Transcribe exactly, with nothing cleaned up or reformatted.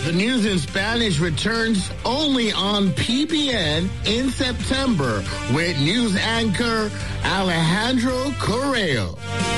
The news in Spanish returns only on P B N in September with news anchor Alejandro Correo.